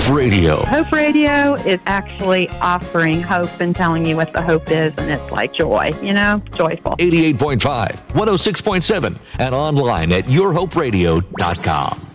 Hope Radio. Hope Radio is actually offering hope and telling you what the hope is, and it's like joy, joyful. 88.5, 106.7, and online at yourhoperadio.com.